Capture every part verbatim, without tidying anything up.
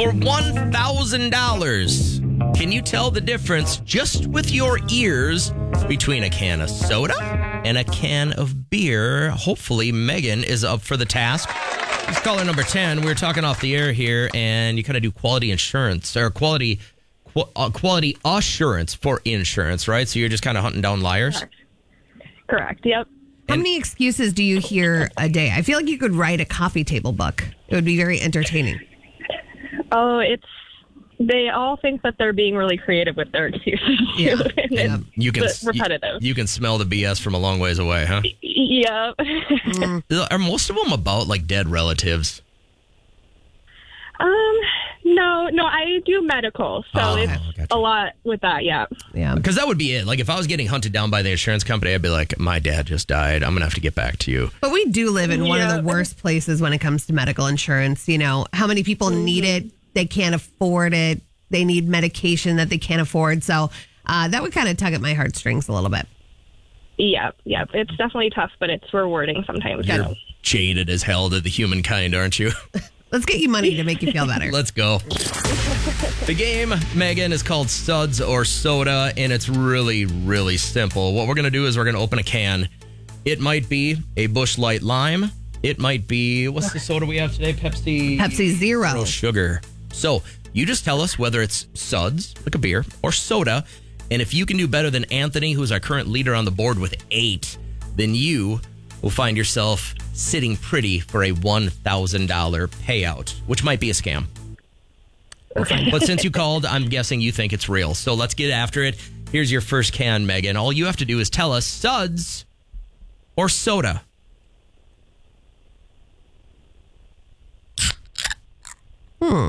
for one thousand dollars. Can you tell the difference just with your ears between a can of soda and a can of beer? Hopefully, Megan is up for the task. It's caller number ten. We're talking off the air here, and you kind of do quality insurance or quality qu- uh, quality assurance for insurance, right? So you're just kind of hunting down liars? Correct. Correct. Yep. How many excuses do you hear a day? I feel like you could write a coffee table book. It would be very entertaining. Oh, it's they all think that they're being really creative with their excuses. Yeah. Too. And Yeah. it's You can repetitive. You, you can smell the B S from a long ways away, huh? Yep. Are most of them about like dead relatives? um, no, no, I do medical, so Oh, it's gotcha. a lot with that. Yeah. Yeah. Because that would be it. Like if I was getting hunted down by the insurance company, I'd be like, my dad just died. I'm gonna have to get back to you. But we do live in one of Yeah. the worst places when it comes to medical insurance. You know, how many people need it? They can't afford it. They need medication that they can't afford. So uh, that would kind of tug at my heartstrings a little bit. Yep. Yep. It's definitely tough, but it's rewarding sometimes. You're So. jaded as hell to the humankind, aren't you? Let's get you money to make you feel better. Let's go. The game, Megan, is called Suds or Soda, and it's really, really simple. What we're going to do is we're going to open a can. It might be a Busch Light Lime. It might be, what's the soda we have today? Pepsi. Pepsi Zero. Zero sugar. So you just tell us whether it's Suds, like a beer, or soda. And if you can do better than Anthony, who's our current leader on the board with eight, then you will find yourself sitting pretty for a one thousand dollars payout, which might be a scam. But since you called, I'm guessing you think it's real. So let's get after it. Here's your first can, Megan. All you have to do is tell us Suds or soda. Hmm.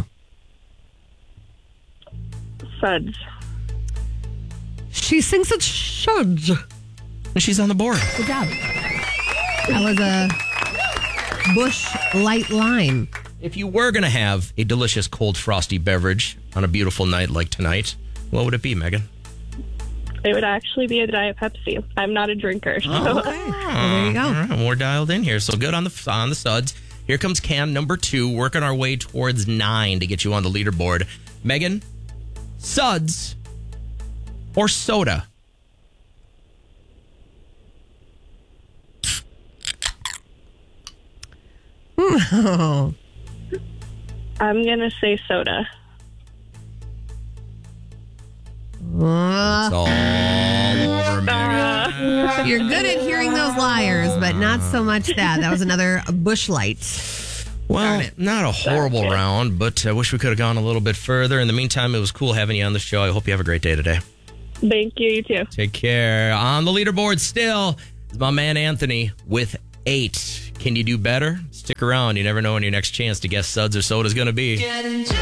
Suds. She thinks it's suds. She's on the board. Good job. That was a Busch Light Lime. If you were going to have a delicious cold frosty beverage on a beautiful night like tonight, what would it be, Megan? It would actually be a Diet Pepsi. I'm not a drinker. So. Oh, okay. Well, there you go. All right, we're dialed in here. So good on the on the Suds. Here comes can number two, working our way towards nine to get you on the leaderboard. Megan, Suds or soda? Oh. I'm going to say soda. Uh, It's all over, Megan. you're good at hearing those liars, but not so much that. That was another Busch Light. Well, not a horrible round, but I wish we could have gone a little bit further. In the meantime, it was cool having you on the show. I hope you have a great day today. Thank you. You too. Take care. On the leaderboard still is my man Anthony with eight. Can you do better? Stick around. You never know when your next chance to guess Suds or Soda is going to be.